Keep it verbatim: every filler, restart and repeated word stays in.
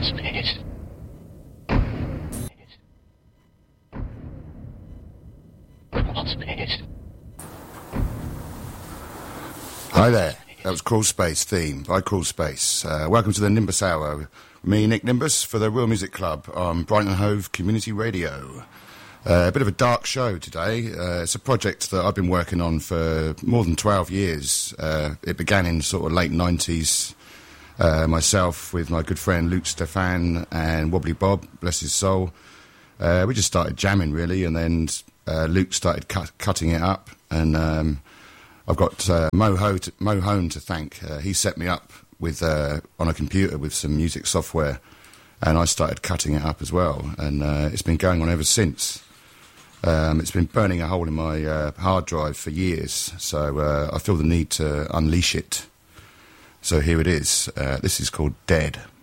Hi there, that was Crawl Space theme by Crawl Space. Uh, welcome to the Nimbus Hour. Me, Nick Nimbus, for the Real Music Club on Brighton Hove Community Radio. Uh, a bit of a dark show today. Uh, it's a project that I've been working on for more than twelve years. Uh, it began in sort of late nineties. Uh, myself with my good friend Luke Stefan and Wobbly Bob, bless his soul. Uh, we just started jamming, really, and then uh, Luke started cut, cutting it up, and um, I've got uh, Mo, Ho to, Mo Hone to thank. Uh, he set me up with uh, on a computer with some music software, and I started cutting it up as well, and uh, it's been going on ever since. Um, it's been burning a hole in my uh, hard drive for years, so uh, I feel the need to unleash it. So here it is. Uh, this is called Dead.